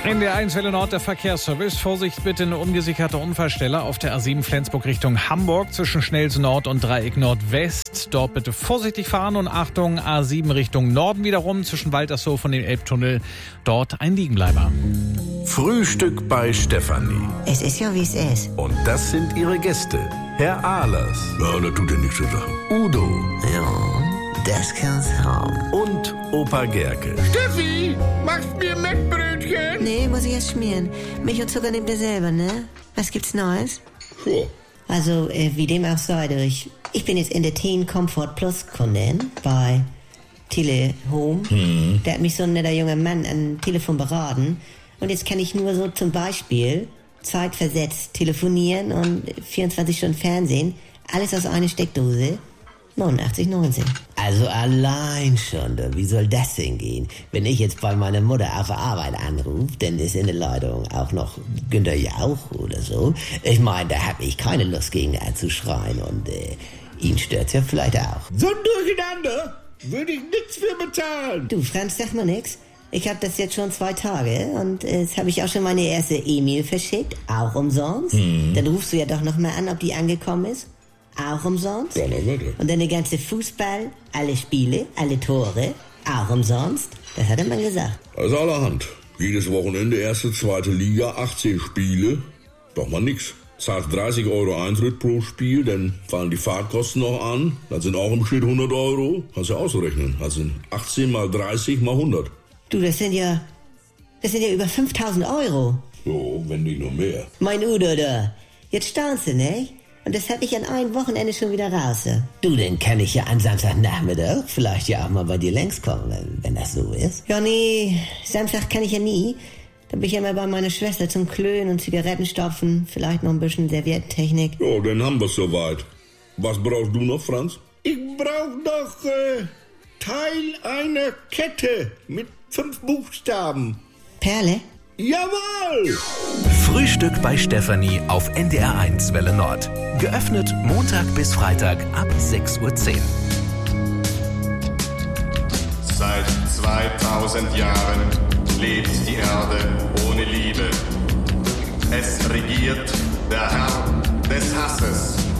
In der 1 Welle Nord der Verkehrsservice. Vorsicht bitte, eine ungesicherte Unfallstelle auf der A7 Flensburg Richtung Hamburg zwischen Schnelsen Nord und Dreieck Nordwest. Dort bitte vorsichtig fahren und Achtung, A7 Richtung Norden wiederum zwischen Waltershof und dem Elbtunnel. Dort ein Liegenbleiber. Frühstück bei Stefanie. Es ist ja, wie es ist. Und das sind ihre Gäste. Herr Ahlers. Ja, das tut ja nichts zur Sache. Udo. Ja, das kann's haben. Und Opa Gerke. Steffi, machst mir Mettbrötchen? Nee, muss ich erst schmieren. Milch und Zucker nehmt ihr selber, ne? Was gibt's Neues? Sure. Also, wie dem auch sei, ich bin jetzt in der Teen Comfort Plus Kundin bei Telehome. Da hat mich so ein netter junger Mann am Telefon beraten. Und jetzt kann ich nur so zum Beispiel zeitversetzt telefonieren und 24 Stunden Fernsehen. Alles aus einer Steckdose. 89,19. Also allein schon, wie soll das denn gehen? Wenn ich jetzt bei meiner Mutter auf der Arbeit anrufe, dann ist in der Leitung auch noch Günter Jauch oder so. Ich meine, da habe ich keine Lust gegen zu schreien und ihn stört's ja vielleicht auch. So ein Durcheinander würde ich nichts für bezahlen. Du, Franz, sag mal nix. Ich habe das jetzt schon 2 Tage und jetzt habe ich auch schon meine erste E-Mail verschickt, auch umsonst. Dann rufst du ja doch noch mal an, ob die angekommen ist. Auch umsonst. Ja, na weiter. Und dann der ganze Fußball, alle Spiele, alle Tore, auch umsonst. Das hat der Mann gesagt. Also allerhand. Jedes Wochenende erste, zweite Liga, 18 Spiele. Doch mal nix. Zahlst 30 Euro Eintritt pro Spiel, dann fallen die Fahrtkosten noch an. Das sind auch im Schnitt 100 Euro. Kannst du ausrechnen. Das sind 18 mal 30 mal 100. Du, das sind ja über 5.000 Euro. So, wenn nicht noch mehr. Mein Udo da. Jetzt staunst du, ne? Und das hab ich an einem Wochenende schon wieder raus. Ja? Du, dann kann ich ja am Samstagnachmittag vielleicht ja auch mal bei dir längs kommen, wenn das so ist. Ja, nee, Samstag kann ich ja nie. Da bin ich ja mal bei meiner Schwester zum Klönen und Zigarettenstopfen. Vielleicht noch ein bisschen Serviettentechnik. Ja, dann haben wir's soweit. Was brauchst du noch, Franz? Ich brauch noch Teil einer Kette mit 5 Buchstaben. Perle? Jawohl! Frühstück bei Stefanie auf NDR 1 Welle Nord. Geöffnet Montag bis Freitag ab 6:10 Uhr. Seit 2000 Jahren lebt die Erde ohne Liebe. Es regiert der Herr des Hasses.